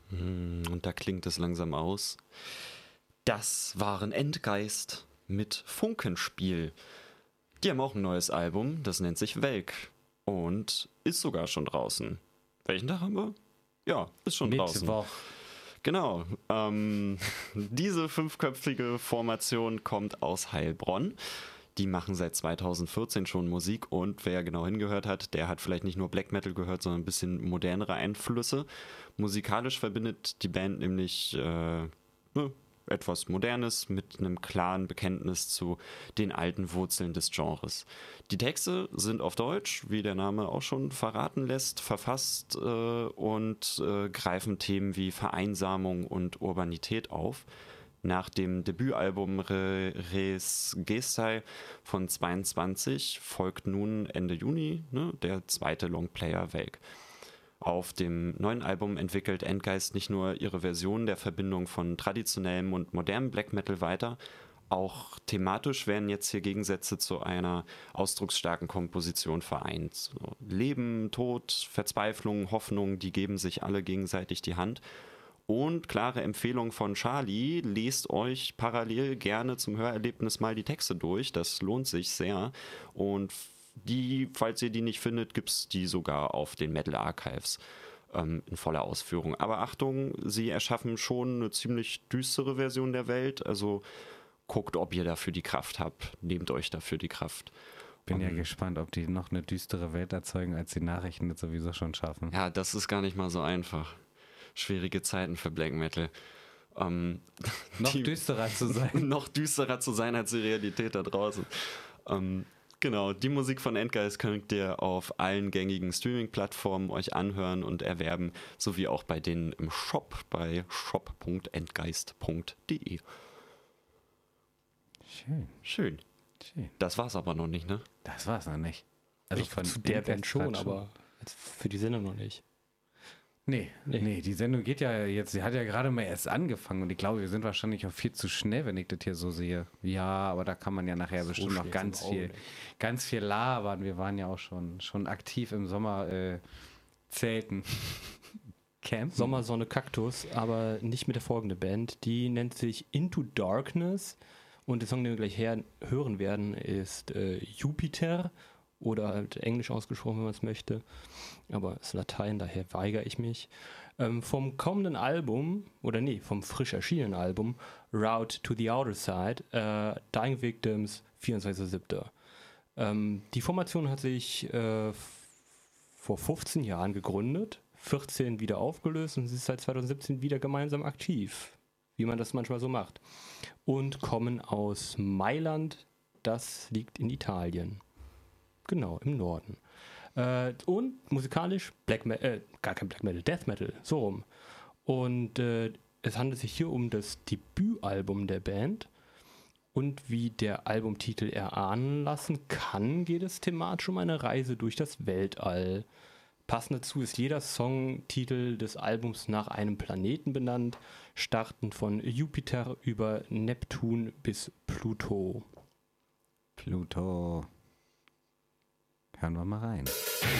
Und da klingt es langsam aus. Das waren Endgeist mit Funkenspiel. Die haben auch ein neues Album, das nennt sich Welk und ist sogar schon draußen. Welchen Tag haben wir? Ja, ist schon draußen. Mittwoch. Genau. Diese 5-köpfige Formation kommt aus Heilbronn. Die machen seit 2014 schon Musik und wer genau hingehört hat, der hat vielleicht nicht nur Black Metal gehört, sondern ein bisschen modernere Einflüsse. Musikalisch verbindet die Band nämlich etwas Modernes mit einem klaren Bekenntnis zu den alten Wurzeln des Genres. Die Texte sind auf Deutsch, wie der Name auch schon verraten lässt, verfasst und greifen Themen wie Vereinsamung und Urbanität auf. Nach dem Debütalbum Res Gestae von 22 folgt nun Ende Juni der zweite Longplayer Welk. Auf dem neuen Album entwickelt Endgeist nicht nur ihre Version der Verbindung von traditionellem und modernem Black Metal weiter, auch thematisch werden jetzt hier Gegensätze zu einer ausdrucksstarken Komposition vereint. So, Leben, Tod, Verzweiflung, Hoffnung, die geben sich alle gegenseitig die Hand. Und klare Empfehlung von Charlie, lest euch parallel gerne zum Hörerlebnis mal die Texte durch, das lohnt sich sehr. Und die, falls ihr die nicht findet, gibt es die sogar auf den Metal Archives in voller Ausführung. Aber Achtung, sie erschaffen schon eine ziemlich düstere Version der Welt, also guckt, ob ihr dafür die Kraft habt, nehmt euch dafür die Kraft. Bin ja gespannt, ob die noch eine düstere Welt erzeugen, als die Nachrichten das sowieso schon schaffen. Ja, das ist gar nicht mal so einfach. Schwierige Zeiten für Black Metal. Noch düsterer zu sein. Noch düsterer zu sein als die Realität da draußen. Genau, die Musik von Endgeist könnt ihr auf allen gängigen Streaming-Plattformen euch anhören und erwerben, sowie auch bei denen im Shop bei shop.endgeist.de. Schön. Das war's aber noch nicht, ne? Das war's noch nicht. Also von zu der Band schon, aber für die Sendung noch nicht. Nee, die Sendung geht ja jetzt, sie hat ja gerade mal erst angefangen und ich glaube, wir sind wahrscheinlich auch viel zu schnell, wenn ich das hier so sehe. Ja, aber da kann man ja nachher so bestimmt noch ganz viel labern. Wir waren ja auch schon aktiv im Sommer zelten. Camp? Sommersonne Kaktus, aber nicht mit der folgenden Band. Die nennt sich Into Darkness und der Song, den wir gleich hören werden, ist Jupiter. Oder halt Englisch ausgesprochen, wenn man es möchte. Aber es ist Latein, daher weigere ich mich. Vom kommenden Album, vom frisch erschienenen Album, Route to the Outer Side, Dying Victims, 24.07. Die Formation hat sich vor 15 Jahren gegründet, 14 wieder aufgelöst und sie ist seit 2017 wieder gemeinsam aktiv, wie man das manchmal so macht. Und kommen aus Mailand, das liegt in Italien. Genau, im Norden. Und musikalisch gar kein Black Metal, Death Metal, so rum. Und es handelt sich hier um das Debütalbum der Band. Und wie der Albumtitel erahnen lassen kann, geht es thematisch um eine Reise durch das Weltall. Passend dazu ist jeder Songtitel des Albums nach einem Planeten benannt, startend von Jupiter über Neptun bis Pluto. Hören wir mal rein.